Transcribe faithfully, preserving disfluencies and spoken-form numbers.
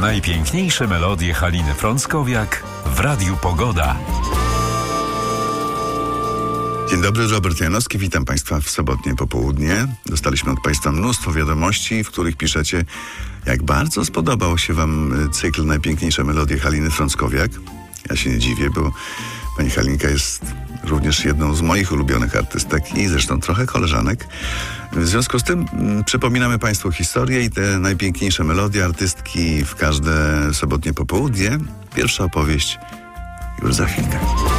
Najpiękniejsze melodie Haliny Frąckowiak w Radiu Pogoda. Dzień dobry, Robert Janowski, witam Państwa w sobotnie popołudnie. Dostaliśmy od Państwa mnóstwo wiadomości, w których piszecie, jak bardzo spodobał się Wam cykl Najpiękniejsze melodie Haliny Frąckowiak. Ja się nie dziwię, bo Pani Halinka jest również jedną z moich ulubionych artystek i zresztą trochę koleżanek. W związku z tym m, przypominamy Państwu historię i te najpiękniejsze melodie artystki w każde sobotnie popołudnie. Pierwsza opowieść już za chwilkę.